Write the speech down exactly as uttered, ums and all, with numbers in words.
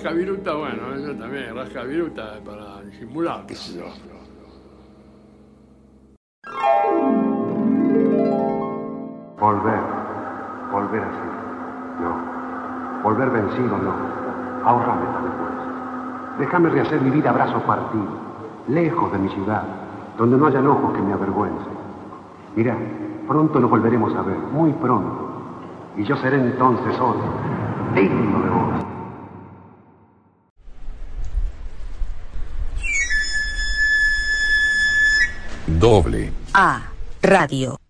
rascaviruta, bueno, eso también, rascaviruta para disimular, qué sé yo. Volver, volver así, no. Volver vencido, no. Ahórrame esta vergüenza. Déjame rehacer mi vida a brazos partidos, lejos de mi ciudad, donde no hayan ojos que me avergüencen. Mira, pronto nos volveremos a ver, muy pronto. Y yo seré entonces otro, digno de vos. Doble A Radio.